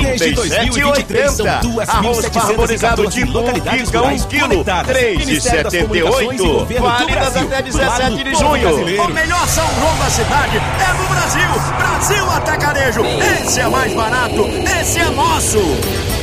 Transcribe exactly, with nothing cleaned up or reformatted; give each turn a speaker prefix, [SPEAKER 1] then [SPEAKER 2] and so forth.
[SPEAKER 1] trinta e sete e oitenta. Arroz parborizado de Pica um quilo, três e setenta e oito. Válidas até dezessete de junho.
[SPEAKER 2] O melhor São João da cidade é no Brasil. Brasil Atacarejo. Esse é mais barato. Esse é nosso.